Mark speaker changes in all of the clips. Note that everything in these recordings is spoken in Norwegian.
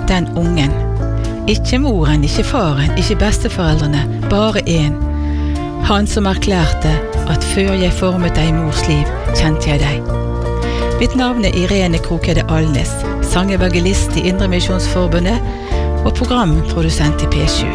Speaker 1: den ungen. Ikke moren, ikke faren, ikke besteforeldrene, bare en. Han som erklærte at før jeg formet deg i mors liv, kjente jeg deg. Mitt navn Irene Krokede Alnes, sangevangelist i Indremisjonsforbundet og programprodusent i P7.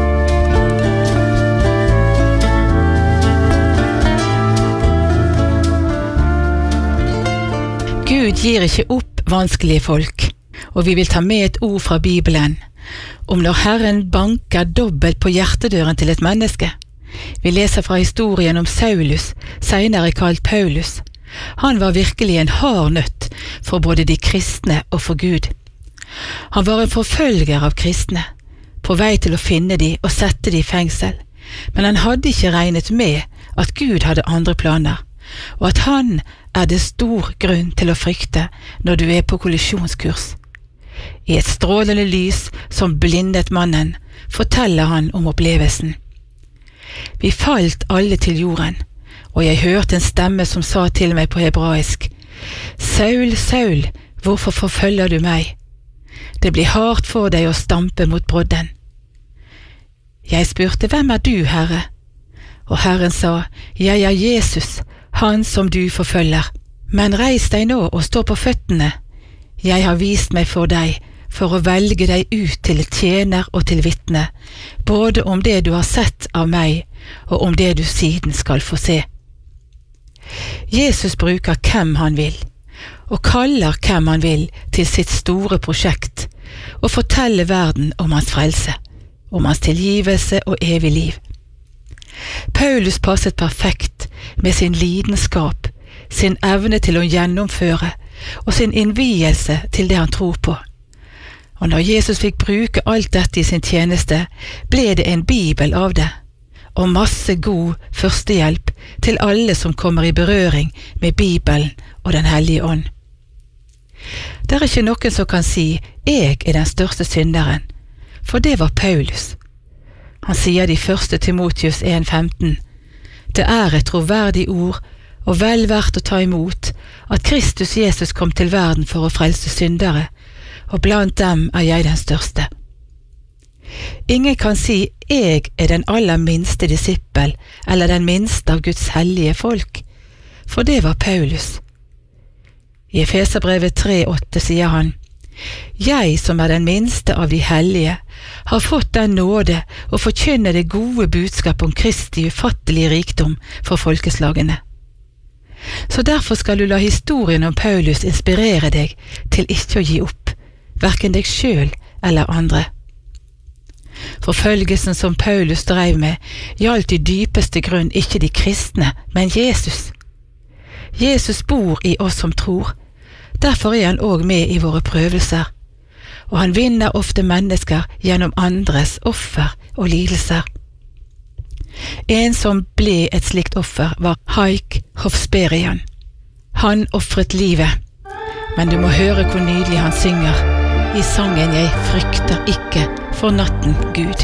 Speaker 1: Gud gir ikke opp vanskelige folk, og vi vil ta med et ord fra Bibelen om når Herren banker dobbelt på hjertedøren til et menneske. Vi leser fra historien om Saulus, senere kalt Paulus. Han var virkelig en hard nøtt for både de kristne og for Gud. Han var en forfølger av kristne, på vei til å finne de og sette de i fengsel, men han hadde ikke regnet med at Gud hadde andre planer, og at han det stor grunn til å frykte når du på kollisjonskurs. I et strålende lys som blindet mannen, forteller han om opplevelsen. Vi falt alle til jorden, og jeg hørte en stemme som sa til meg på hebraisk: Saul, Saul, hvorfor forfølger du meg? Det blir hardt for deg å stampe mot brodden. Jeg spurte, hvem du, Herre? Og Herren sa, jeg Jesus, han som du forfølger. Men reis deg nå og stå på føttene. Jeg har vist meg for deg, for å velge deg ut til tjener og til vitne, både om det du har sett av meg, og om det du siden skal få se. Jesus bruker hvem han vil, og kaller hvem han vil til sitt store prosjekt, og forteller verden om hans frelse, om hans tilgivelse og evig liv. Paulus passet perfekt med sin lidenskap, sin evne til å gjennomføre, og sin innvielse til det han tror på. Og når Jesus fikk bruke alt dette i sin tjeneste, ble det en bibel av det, og masse god førstehjelp til alle som kommer i berøring med Bibelen og Den hellige ånd. Det ikke noen som kan si, jeg den største synderen, for det var Paulus. Han sier i 1. Timotheus 1,15, det et troverdig ord, og vel verdt å ta imot, at Kristus Jesus kom til verden for å frelse syndere, og blant dem jeg den største. Ingen kan si, jeg den aller minste disippel, eller den minste av Guds hellige folk, for det var Paulus. I Efeserbrevet 3,8 sier han, jeg som den minste av de hellige, har fått den nåde å forkynne det gode budskap om Kristi ufattelige rikdom for folkeslagene. Så derfor skal du la historien om Paulus inspirere deg til ikke å gi opp, hverken deg selv eller andre. Forfølgelsen som Paulus drev med, gjaldt i dypeste grunn ikke de kristne, men Jesus. Jesus bor i oss som tror, derfor han også med i våre prøvelser, og han vinner ofte mennesker gjennom andres offer og lidelser. En som ble et slikt offer var Haik Hofsberian. Han offret livet, men du må høre hvor nydelig han synger i sangen Jeg frykter ikke for natten, Gud.